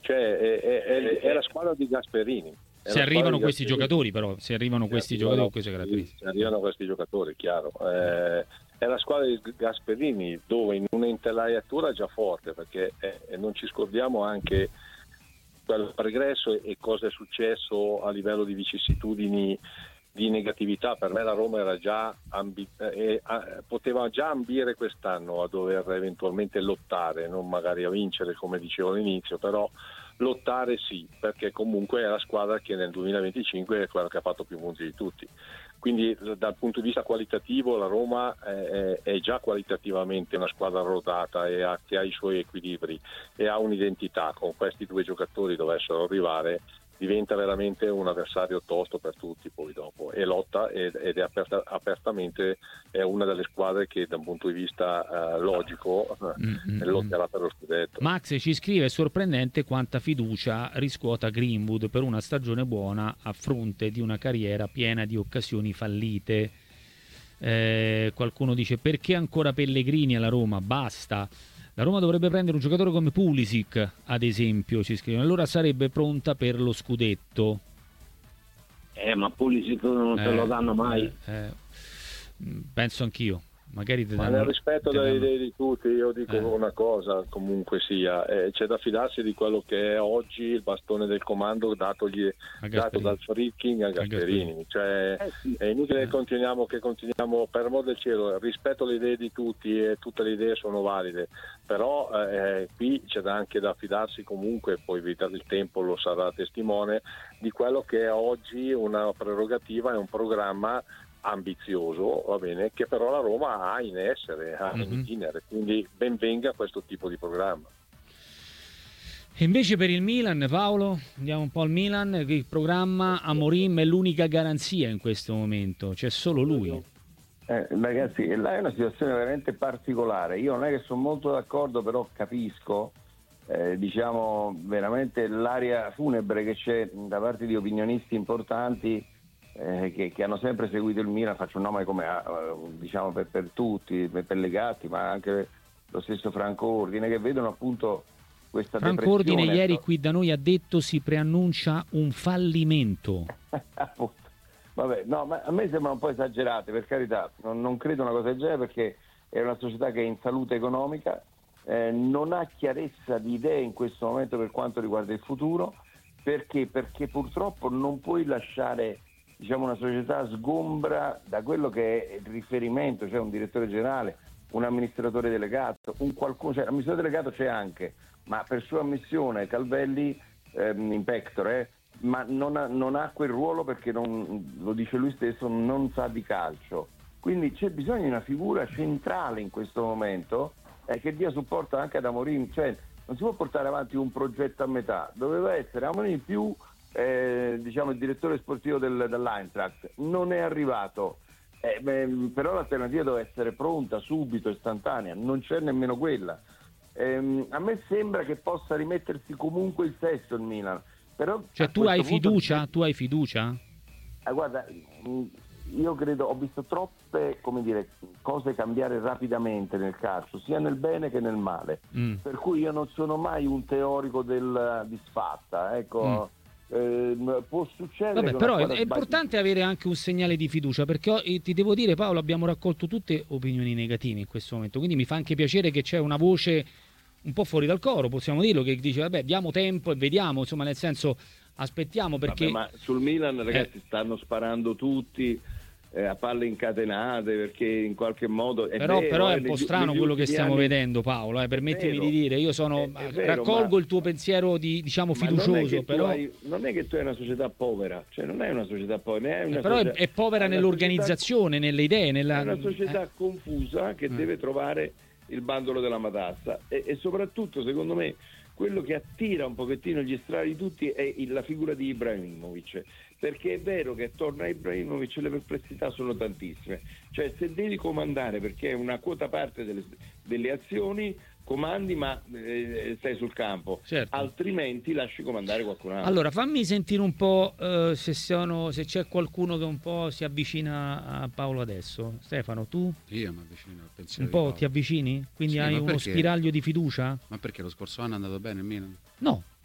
cioè è la squadra di Gasperini. Se arrivano questi giocatori, però, se arrivano questi giocatori con queste caratteristiche. Se arrivano questi giocatori, chiaro. È la squadra di Gasperini, dove in una intelaiatura già forte, perché non ci scordiamo anche quel progresso e cosa è successo a livello di vicissitudini, di negatività. Per me la Roma era già poteva già ambire quest'anno a dover eventualmente lottare, non magari a vincere come dicevo all'inizio, però lottare sì, perché comunque è la squadra che nel 2025 è quella che ha fatto più punti di tutti. Quindi dal punto di vista qualitativo la Roma è già qualitativamente una squadra rodata che ha i suoi equilibri e ha un'identità. Con questi due giocatori dovessero arrivare, diventa veramente un avversario tosto per tutti poi dopo, e lotta ed è apertamente è una delle squadre che da un punto di vista logico lotterà per lo scudetto. Max ci scrive: è sorprendente quanta fiducia riscuota Greenwood per una stagione buona a fronte di una carriera piena di occasioni fallite. Qualcuno dice: perché ancora Pellegrini alla Roma? Basta. La Roma dovrebbe prendere un giocatore come Pulisic, ad esempio, ci scrivono. Allora sarebbe pronta per lo scudetto. Ma Pulisic non te lo danno mai. Penso anch'io. Magari ma nel rispetto delle idee di tutti, io dico una cosa, comunque sia, c'è da fidarsi di quello che è oggi il bastone del comando dato dal Friedkin a Gasperini. Cioè, è inutile che continuiamo, per amor del cielo, rispetto le idee di tutti e tutte le idee sono valide, però qui c'è anche da fidarsi comunque, poi il tempo lo sarà testimone, di quello che è oggi una prerogativa e un programma ambizioso, va bene, che però la Roma ha in essere, in itinere, quindi ben venga questo tipo di programma. E invece per il Milan, Paolo, andiamo un po' al Milan, il programma Amorim è l'unica garanzia in questo momento, c'è solo lui. Ragazzi, là è una situazione veramente particolare, io non è che sono molto d'accordo, però capisco diciamo veramente l'aria funebre che c'è da parte di opinionisti importanti che hanno sempre seguito il Milan. Faccio un nome come diciamo per tutti, per Legatti, ma anche lo stesso Franco Ordine, che vedono appunto questa Franco Ordine ieri qui da noi ha detto si preannuncia un fallimento. Vabbè, no, ma a me sembra un po' esagerate, per carità, non credo una cosa del genere, perché è una società che è in salute economica, non ha chiarezza di idee in questo momento per quanto riguarda il futuro, perché purtroppo non puoi lasciare, diciamo, una società sgombra da quello che è il riferimento, cioè un direttore generale, un amministratore delegato, cioè l'amministratore delegato c'è anche, ma per sua ammissione Calvelli in pectore, ma non ha quel ruolo, perché lo dice lui stesso, non sa di calcio. Quindi c'è bisogno di una figura centrale in questo momento che dia supporto anche ad Amorim, cioè non si può portare avanti un progetto a metà, doveva essere Amorim più diciamo il direttore sportivo dell'Eintracht, non è arrivato, però l'alternativa deve essere pronta, subito, istantanea, non c'è nemmeno quella. A me sembra che possa rimettersi comunque il sesto il Milan, però cioè tu hai fiducia? Tu hai fiducia? Guarda, io credo, ho visto troppe, come dire, cose cambiare rapidamente nel calcio, sia nel bene che nel male, per cui io non sono mai un teorico del disfatta, ecco. Può succedere. Vabbè, però è importante avere anche un segnale di fiducia, perché ti devo dire, Paolo, abbiamo raccolto tutte opinioni negative in questo momento, quindi mi fa anche piacere che c'è una voce un po' fuori dal coro, possiamo dirlo, che dice vabbè, diamo tempo e vediamo, insomma, nel senso aspettiamo, perché ma sul Milan, ragazzi, stanno sparando tutti a palle incatenate, perché in qualche modo però è un po' strano quello che stiamo vedendo, Paolo, permettimi di dire, io raccolgo il tuo pensiero di, diciamo, fiducioso, però non è che tu hai una società povera, cioè non è una società povera, però è povera nell'organizzazione, nelle idee, è una società confusa che deve trovare il bandolo della matassa, e soprattutto, secondo me, quello che attira un pochettino gli strali di tutti è la figura di Ibrahimovic, perché è vero che attorno a Ibrahimovic le perplessità sono tantissime, cioè se devi comandare, perché è una quota parte delle azioni, comandi, ma stai sul campo, certo, altrimenti lasci comandare qualcun altro. Allora fammi sentire un po' se c'è qualcuno che un po' si avvicina a Paolo adesso. Stefano, tu? Io mi avvicino al pensiero un po' ti avvicini? Quindi sì, hai uno spiraglio di fiducia? Ma perché lo scorso anno è andato bene il Milan? No,